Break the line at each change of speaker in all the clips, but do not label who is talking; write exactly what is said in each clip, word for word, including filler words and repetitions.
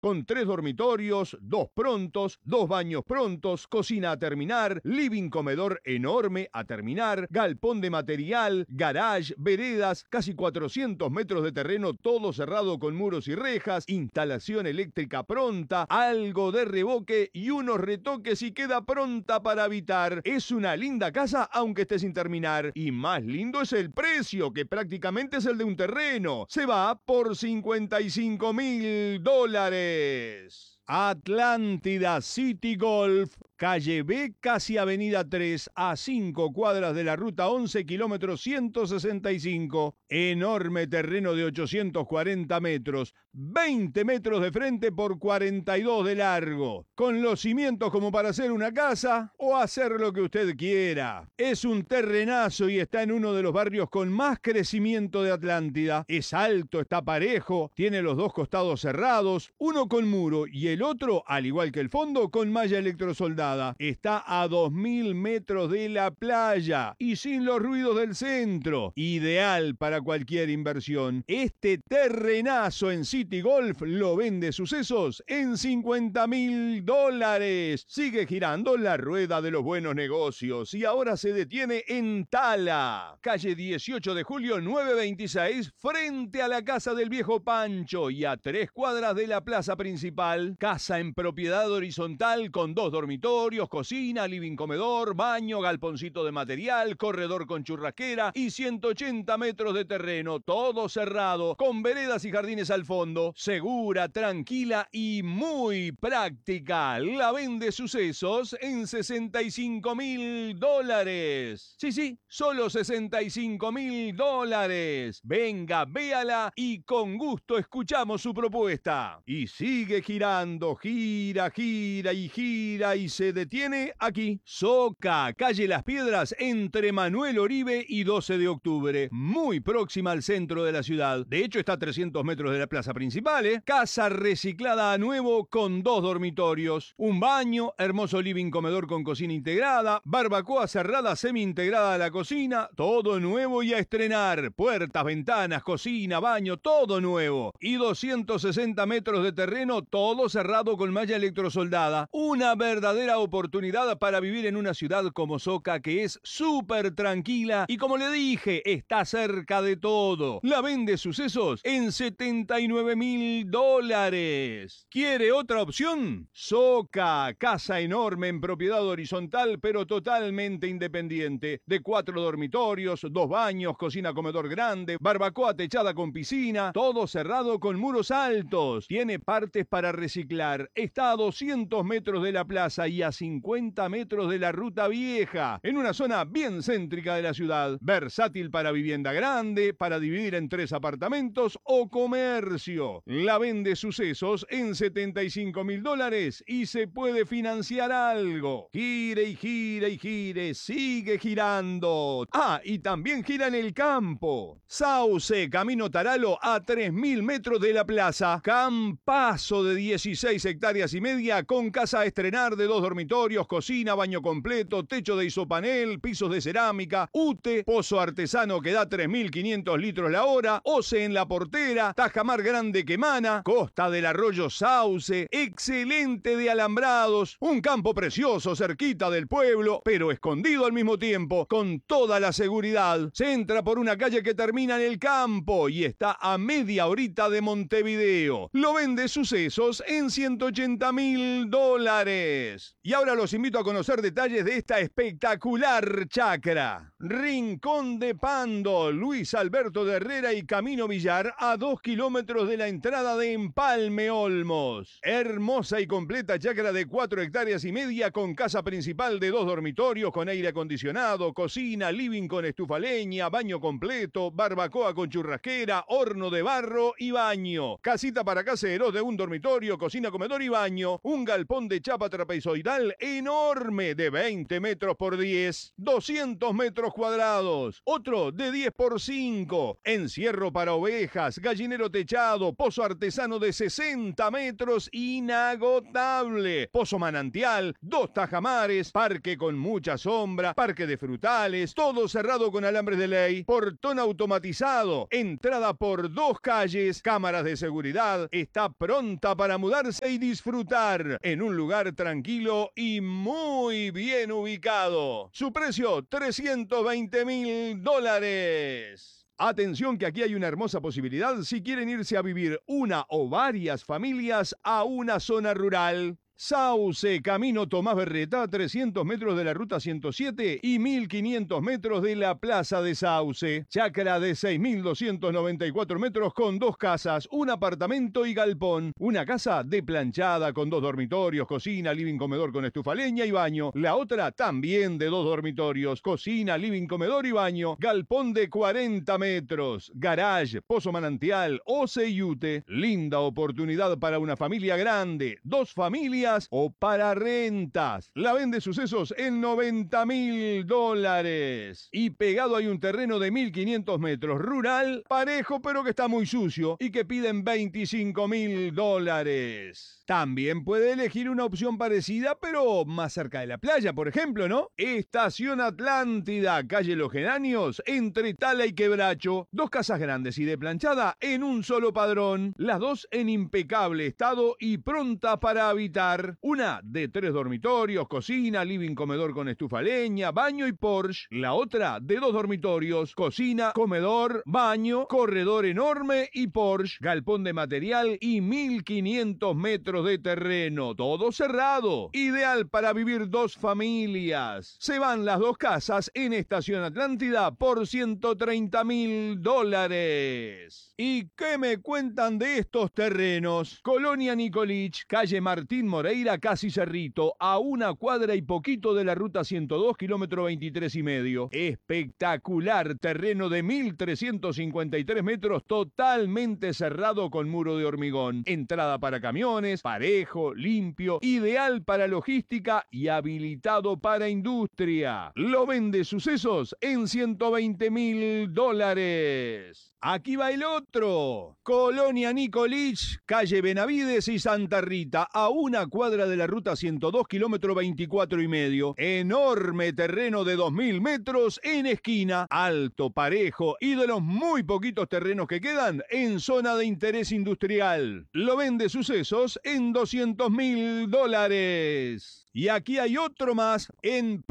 con tres dormitorios, dos prontos, dos baños prontos, cocina a terminar, living comedor enorme a terminar, galpón de material, garage, veredas, casi cuatrocientos metros de terreno, todo cerrado con muros y rejas, instalación eléctrica pronta, algo de revoque y unos retoques y queda pronta para habitar. Es una linda casa aunque esté sin terminar. Y más lindo es el precio, que prácticamente es el de un terreno. Se va por cincuenta y cinco mil dólares. Atlántida City Golf, calle B, casi avenida tres, a cinco cuadras de la ruta once, kilómetro ciento sesenta y cinco. Enorme terreno de ochocientos cuarenta metros, veinte metros de frente por cuarenta y dos de largo, con los cimientos como para hacer una casa o hacer lo que usted quiera. Es un terrenazo y está en uno de los barrios con más crecimiento de Atlántida. Es alto, está parejo, tiene los dos costados cerrados, uno con muro y el otro, al igual que el fondo, con malla electrosoldada. Está a dos mil metros de la playa y sin los ruidos del centro. Ideal para cualquier inversión. Este terrenazo en City Golf lo vende Sucesos en cincuenta mil dólares. Sigue girando la rueda de los buenos negocios y ahora se detiene en Tala, calle dieciocho de julio novecientos veintiséis, frente a la casa del viejo Pancho y a tres cuadras de la plaza principal. Casa en propiedad horizontal con dos dormitorios, cocina, living comedor, baño, galponcito de material, corredor con churrasquera y ciento ochenta metros de terreno, todo cerrado, con veredas y jardines al fondo. Segura, tranquila y muy práctica. La vende Sucesos en sesenta y cinco mil dólares. Sí, sí, solo sesenta y cinco mil dólares. Venga, véala y con gusto escuchamos su propuesta. Y sigue girando. Gira, gira y gira y se detiene aquí. Soca, calle Las Piedras, entre Manuel Oribe y doce de octubre. Muy próxima al centro de la ciudad. De hecho, está a trescientos metros de la plaza principal, ¿eh? Casa reciclada a nuevo con dos dormitorios, un baño, hermoso living comedor con cocina integrada, barbacoa cerrada semi-integrada a la cocina, todo nuevo y a estrenar. Puertas, ventanas, cocina, baño, todo nuevo. Y doscientos sesenta metros de terreno, todo cerrado con malla electrosoldada. Una verdadera oportunidad para vivir en una ciudad como Soca, que es súper tranquila y, como le dije, está cerca de todo. La vende Sucesos en setenta y nueve mil dólares. ¿Quiere otra opción? Soca, casa enorme en propiedad horizontal pero totalmente independiente, de cuatro dormitorios, dos baños, cocina comedor grande, barbacoa techada con piscina, todo cerrado con muros altos. Tiene partes para reciclar. Está a doscientos metros de la plaza y a cincuenta metros de la ruta vieja, en una zona bien céntrica de la ciudad. Versátil para vivienda grande, para dividir en tres apartamentos o comercio. La vende Sucesos en setenta y cinco mil dólares y se puede financiar algo. Gire y gire y gire, sigue girando. Ah, y también gira en el campo. Sauce, camino Taralo, a tres mil metros de la plaza. Campazo de dieciséis hectáreas y media con casa a estrenar de dos dormitorios, cocina, baño completo, techo de isopanel, pisos de cerámica, U T E, pozo artesano que da tres mil quinientos litros la hora, O C E en la portera, tajamar grande que emana, costa del arroyo Sauce, excelente de alambrados, un campo precioso cerquita del pueblo, pero escondido al mismo tiempo, con toda la seguridad. Se entra por una calle que termina en el campo y está a media horita de Montevideo. Lo vende Sucesos en ciento ochenta mil dólares. Y ahora los invito a conocer detalles de esta espectacular chacra. Rincón de Pando, Luis Alberto de Herrera y Camino Villar, a dos kilómetros de la entrada de Empalme Olmos. Hermosa y completa chacra de cuatro hectáreas y media con casa principal de dos dormitorios con aire acondicionado, cocina, living con estufa leña, baño completo, barbacoa con churrasquera, horno de barro y baño. Casita para caseros de un dormitorio, cocina, comedor y baño. Un galpón de chapa trapezoidal enorme de veinte metros por diez, doscientos metros cuadrados. Otro de diez por cinco. Encierro para ovejas, gallinero techado, pozo artesano de sesenta metros inagotable. Pozo manantial, dos tajamares, parque con mucha sombra, parque de frutales, todo cerrado con alambres de ley, portón automatizado, entrada por dos calles, cámaras de seguridad. Está pronta para mudarse relajarse y disfrutar en un lugar tranquilo y muy bien ubicado. Su precio, trescientos veinte mil dólares. Atención que aquí hay una hermosa posibilidad si quieren irse a vivir una o varias familias a una zona rural. Sauce, Camino Tomás Berreta, trescientos metros de la ruta ciento siete y mil quinientos metros de la plaza de Sauce. Chacra de seis mil doscientos noventa y cuatro metros con dos casas, un apartamento y galpón. Una casa de planchada con dos dormitorios, cocina, living, comedor con estufa leña y baño. La otra también de dos dormitorios, cocina, living, comedor y baño. Galpón de cuarenta metros, garage, pozo manantial, oce y ute. Linda oportunidad para una familia grande, dos familias o para rentas. La vende Sucesos en noventa mil dólares. Y pegado hay un terreno de mil quinientos metros, rural, parejo pero que está muy sucio y que piden veinticinco mil dólares. También puede elegir una opción parecida pero más cerca de la playa, por ejemplo, ¿no? Estación Atlántida, calle Los Geranios, entre Tala y Quebracho. Dos casas grandes y de planchada en un solo padrón. Las dos en impecable estado y pronta para habitar. Una de tres dormitorios, cocina, living, comedor con estufa leña, baño y Porsche. La otra de dos dormitorios, cocina, comedor, baño, corredor enorme y Porsche. Galpón de material y mil quinientos metros de terreno. Todo cerrado. Ideal para vivir dos familias. Se van las dos casas en Estación Atlántida por ciento treinta mil dólares. ¿Y qué me cuentan de estos terrenos? Colonia Nicolich, calle Martín Moreira, casi Cerrito, a una cuadra y poquito de la ruta ciento dos, kilómetro veintitrés y medio. Espectacular terreno de mil trescientos cincuenta y tres metros, totalmente cerrado con muro de hormigón. Entrada para camiones, parejo, limpio, ideal para logística y habilitado para industria. Lo vende Sucesos en ciento veinte mil dólares. Aquí va el otro. Colonia Nicolich, calle Benavides y Santa Rita, a una cuadra de la ruta ciento dos, kilómetro veinticuatro y medio. Enorme terreno de dos mil metros en esquina, alto, parejo y de los muy poquitos terrenos que quedan en zona de interés industrial. Lo vende Sucesos en doscientos mil dólares. Y aquí hay otro más en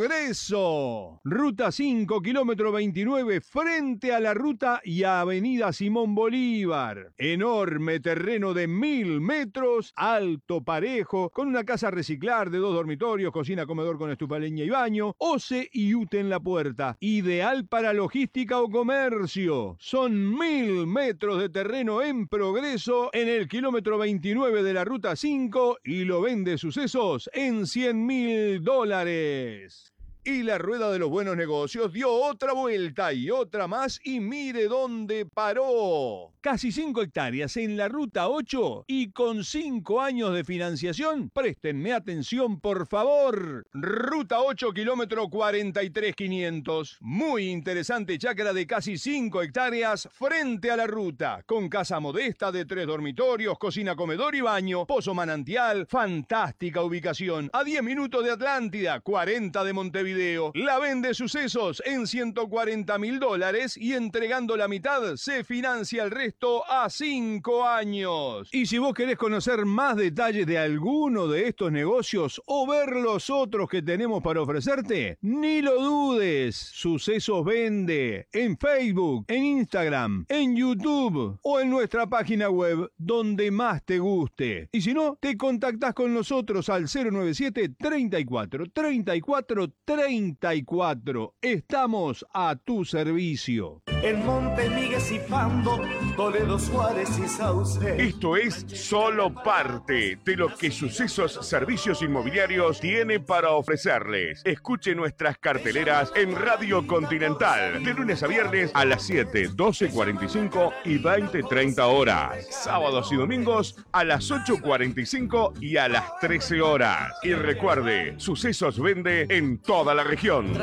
Progreso. Ruta cinco, kilómetro veintinueve, frente a la ruta y a Avenida Simón Bolívar. Enorme terreno de mil metros, alto, parejo, con una casa a reciclar de dos dormitorios, cocina, comedor con estufa leña y baño, oce y ute en la puerta. Ideal para logística o comercio. Son mil metros de terreno en Progreso, en el kilómetro veintinueve de la ruta cinco, y lo vende Sucesos en cien mil dólares. Y la rueda de los buenos negocios dio otra vuelta y otra más y mire dónde paró. Casi cinco hectáreas en la ruta ocho y con cinco años de financiación. Préstenme atención, por favor. Ruta ocho, kilómetro cuarenta y tres mil quinientos. Muy interesante chacra de casi cinco hectáreas frente a la ruta. Con casa modesta de tres dormitorios, cocina, comedor y baño, pozo manantial, fantástica ubicación. A diez minutos de Atlántida, cuarenta de Montevideo. La vende Sucesos en ciento cuarenta mil dólares y entregando la mitad se financia el resto a cinco años. Y si vos querés conocer más detalles de alguno de estos negocios o ver los otros que tenemos para ofrecerte, ni lo dudes. Sucesos vende en Facebook, en Instagram, en YouTube o en nuestra página web donde más te guste. Y si no, te contactás con nosotros al cero noventa y siete, treinta y cuatro, treinta y cuatro, treinta y cuatro. Estamos a tu servicio.
En Monte Miguel y Pando, Toledo, Suárez y Sauce.
Esto es solo parte de lo que Sucesos Servicios Inmobiliarios tiene para ofrecerles. Escuche nuestras carteleras en Radio Continental, de lunes a viernes a las siete, doce cuarenta y cinco y veinte treinta horas. Sábados y domingos a las ocho cuarenta y cinco y a las trece horas. Y recuerde, Sucesos vende en toda la región.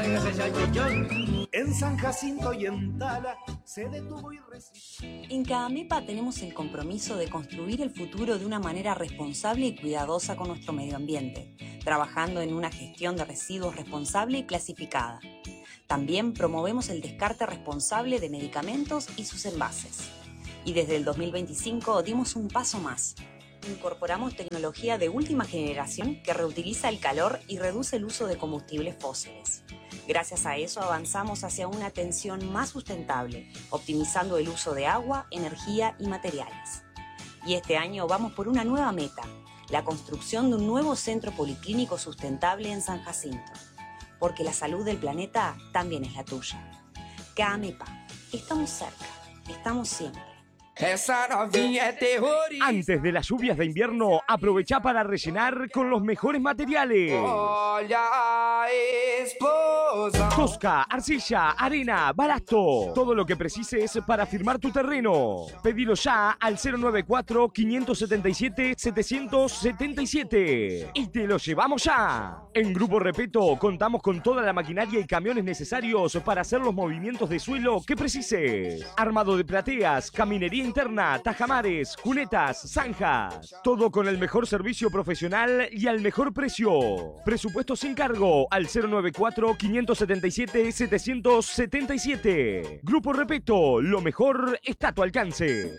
En San Jacinto y en Tala se detuvo y resistió.
En Camepa tenemos el compromiso de construir el futuro de una manera responsable y cuidadosa con nuestro medio ambiente, trabajando en una gestión de residuos responsable y clasificada. También promovemos el descarte responsable de medicamentos y sus envases. Y desde el dos mil veinticinco dimos un paso más. Incorporamos tecnología de última generación que reutiliza el calor y reduce el uso de combustibles fósiles. Gracias a eso avanzamos hacia una atención más sustentable, optimizando el uso de agua, energía y materiales. Y este año vamos por una nueva meta, la construcción de un nuevo centro policlínico sustentable en San Jacinto. Porque la salud del planeta también es la tuya. CAMEPA. Estamos cerca. Estamos siempre.
Esa novinha é terrorista.
Antes de las lluvias de invierno, aprovecha para rellenar con los mejores materiales.
Olha a explosão.
Tosca, arcilla, arena, balasto. Todo lo que precises para firmar tu terreno. Pedilo ya al cero nueve cuatro, cinco siete siete, siete siete siete. Y te lo llevamos ya. En Grupo Repeto contamos con toda la maquinaria y camiones necesarios para hacer los movimientos de suelo que precises. Armado de plateas, caminería interna, tajamares, cunetas, zanjas. Todo con el mejor servicio profesional y al mejor precio. Presupuesto sin cargo al cero nueve cuatro, cinco siete siete, siete siete siete. Grupo Repeto, lo mejor está a tu alcance.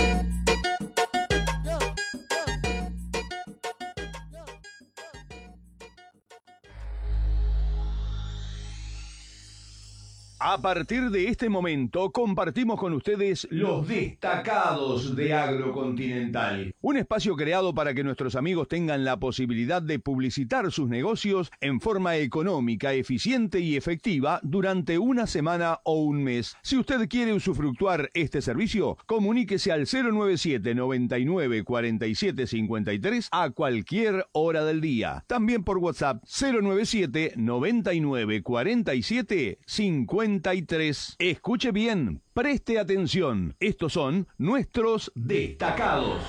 A partir de este momento compartimos con ustedes los destacados de Agrocontinental. Un espacio creado para que nuestros amigos tengan la posibilidad de publicitar sus negocios en forma económica, eficiente y efectiva durante una semana o un mes. Si usted quiere usufructuar este servicio, comuníquese al cero nueve siete, noventa y nueve, cuarenta y siete, cincuenta y tres a cualquier hora del día. También por WhatsApp cero nueve siete, noventa y nueve, cuarenta y siete, cincuenta y tres. Escuche bien, preste atención. Estos son nuestros destacados.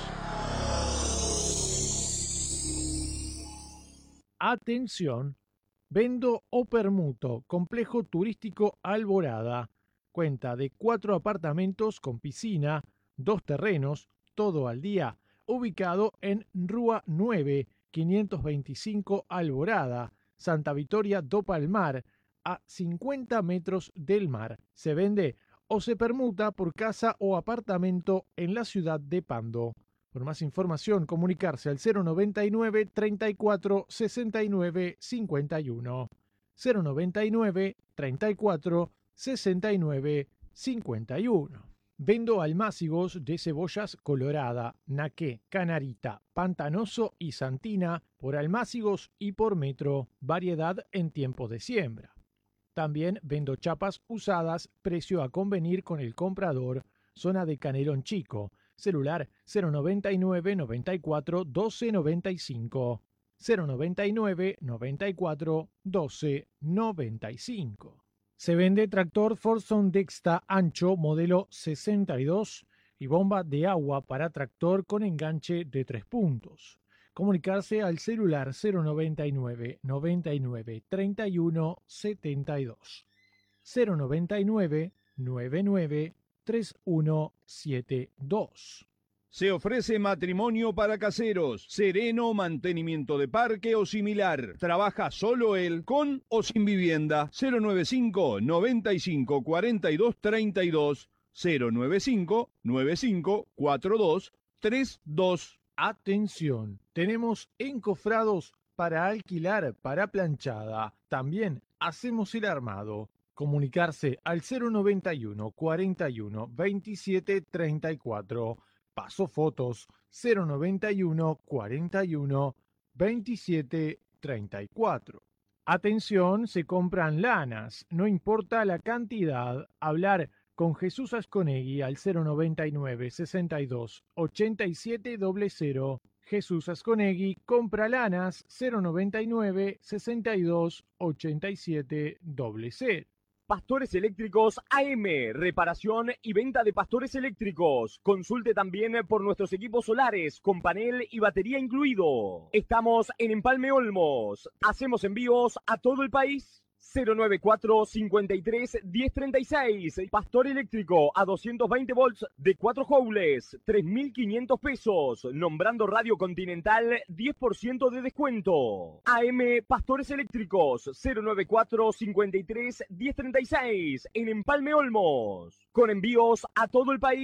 Atención, vendo o permuto, complejo turístico Alborada. Cuenta de cuatro apartamentos con piscina, dos terrenos, todo al día, ubicado en Rúa nueve, quinientos veinticinco Alborada, Santa Victoria do Palmar, a cincuenta metros del mar. Se vende o se permuta por casa o apartamento en la ciudad de Pando. Por más información, comunicarse al cero noventa y nueve, treinta y cuatro, sesenta y nueve, cincuenta y uno. cero noventa y nueve, treinta y cuatro, sesenta y nueve, cincuenta y uno. Vendo almácigos de cebollas colorada, naqué, canarita, pantanoso y santina por almácigos y por metro. Variedad en tiempo de siembra. También vendo chapas usadas, precio a convenir con el comprador, zona de Canelón Chico, celular cero noventa y nueve, noventa y cuatro, doce noventa y cinco, cero noventa y nueve, noventa y cuatro, doce noventa y cinco. Se vende tractor Forson Dexta ancho modelo sesenta y dos y bomba de agua para tractor con enganche de tres puntos. Comunicarse al celular cero noventa y nueve, noventa y nueve, treinta y uno, setenta y dos. cero noventa y nueve, noventa y nueve, treinta y uno, setenta y dos.
Se ofrece matrimonio para caseros, sereno, mantenimiento de parque o similar. Trabaja solo él, con o sin vivienda. cero noventa y cinco, noventa y cinco, cuarenta y dos, treinta y dos. cero noventa y cinco, noventa y cinco, cuarenta y dos, treinta y dos.
Atención, tenemos encofrados para alquilar para planchada. También hacemos el armado. Comunicarse al cero noventa y uno, cuarenta y uno, veintisiete, treinta y cuatro. Paso fotos cero noventa y uno, cuarenta y uno, veintisiete, treinta y cuatro. Atención, se compran lanas, no importa la cantidad. Hablar con Jesús Asconegui al cero noventa y nueve, sesenta y dos, ochenta y siete, cero cero. Jesús Asconegui, compra lanas cero noventa y nueve, sesenta y dos, ochenta y siete, cero cero.
Pastores Eléctricos A M, reparación y venta de pastores eléctricos. Consulte también por nuestros equipos solares con panel y batería incluido. Estamos en Empalme Olmos. Hacemos envíos a todo el país. cero nueve cuatro, cincuenta y tres, diez treinta y seis. Pastor eléctrico a doscientos veinte volts de cuatro joules, tres mil quinientos pesos. Nombrando Radio Continental, diez por ciento de descuento. A M Pastores Eléctricos, cero nueve cuatro, cincuenta y tres, diez treinta y seis. En Empalme Olmos. Con envíos a todo el país.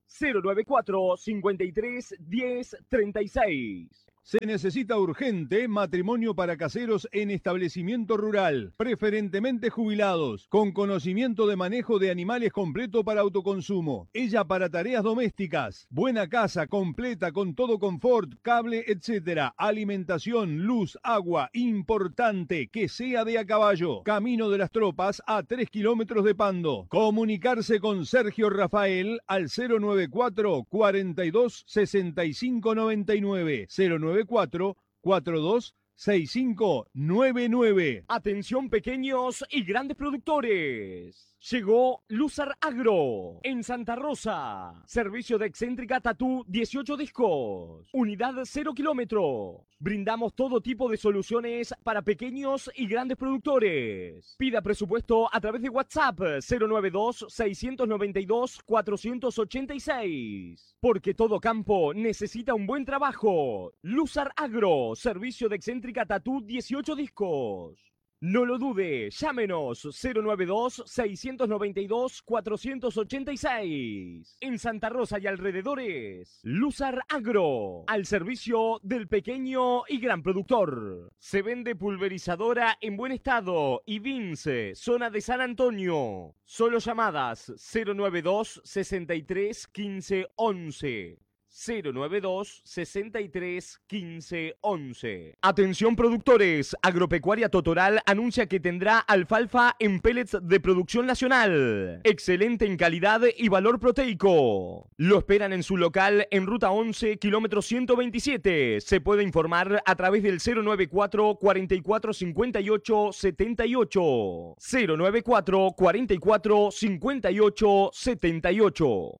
cero nueve cuatro, cincuenta y tres, diez, treinta y seis.
Se necesita urgente matrimonio para caseros en establecimiento rural, preferentemente jubilados, con conocimiento de manejo de animales completo para autoconsumo. Ella para tareas domésticas, buena casa completa con todo confort, cable, etcétera. Alimentación, luz, agua, importante, que sea de a caballo. Camino de las Tropas a tres kilómetros de Pando. Comunicarse con Sergio Rafael al cero nueve cuatro, cuarenta y dos, sesenta y cinco noventa y nueve. cero nueve cuatro, cuarenta y dos, sesenta y cinco noventa y nueve.
Atención pequeños y grandes productores. Llegó Luzar Agro en Santa Rosa. Servicio de excéntrica tatú dieciocho discos. Unidad cero kilómetros. Brindamos todo tipo de soluciones para pequeños y grandes productores. Pida presupuesto a través de WhatsApp cero nueve dos, seis nueve dos, cuatro ocho seis. Porque todo campo necesita un buen trabajo. Luzar Agro. Servicio de excéntrica tatú dieciocho discos. No lo dude, llámenos cero nueve dos, seis nueve dos, cuatro ocho seis. En Santa Rosa y alrededores, Luzar Agro, al servicio del pequeño y gran productor. Se vende pulverizadora en buen estado y Vince, zona de San Antonio. Solo llamadas cero nueve dos, sesenta y tres, quince, once. cero nueve dos, sesenta y tres, quince, once. Atención productores, Agropecuaria Totoral anuncia que tendrá alfalfa en pellets de producción nacional. Excelente en calidad y valor proteico. Lo esperan en su local en Ruta once, kilómetro ciento veintisiete. Se puede informar a través del cero nueve cuatro, cuarenta y cuatro, cincuenta y ocho, setenta y ocho. cero nueve cuatro, cuarenta y cuatro, cincuenta y ocho, setenta y ocho.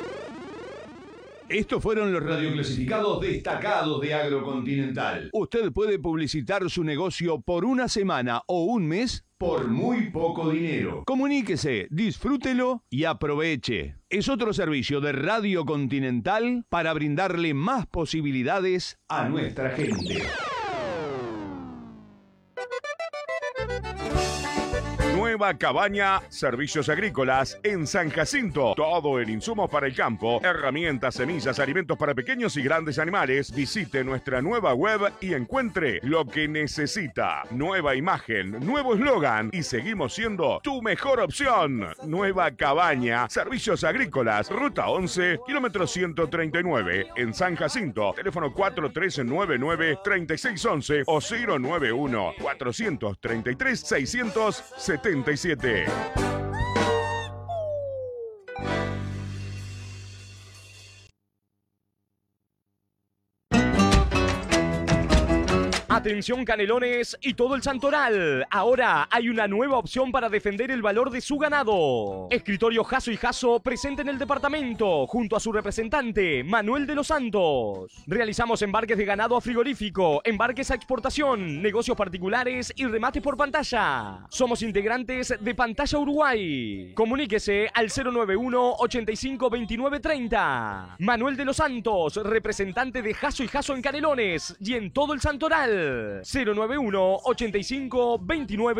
Estos fueron los radioclasificados destacados de Agrocontinental. Usted puede publicitar su negocio por una semana o un mes por muy poco dinero. Comuníquese, disfrútelo y aproveche. Es otro servicio de Radio Continental para brindarle más posibilidades a nuestra gente.
Nueva Cabaña, servicios agrícolas en San Jacinto. Todo en insumos para el campo, herramientas, semillas, alimentos para pequeños y grandes animales. Visite nuestra nueva web y encuentre lo que necesita. Nueva imagen, nuevo eslogan y seguimos siendo tu mejor opción. Nueva Cabaña, servicios agrícolas, ruta once, kilómetro ciento treinta y nueve, en San Jacinto. Teléfono cuatro tres nueve nueve, tres seis uno uno o cero nueve uno, cuatro tres tres, seis siete siete.
Atención Canelones y todo el Santoral. Ahora hay una nueva opción para defender el valor de su ganado. Escritorio Jasso y Jasso presente en el departamento junto a su representante Manuel de los Santos. Realizamos embarques de ganado a frigorífico, embarques a exportación, negocios particulares y remates por pantalla. Somos integrantes de Pantalla Uruguay. Comuníquese al cero nueve uno, ochenta y cinco, veintinueve, treinta. Manuel de los Santos, representante de Jasso y Jasso en Canelones y en todo el Santoral. cero nueve uno, ochenta y cinco, veintinueve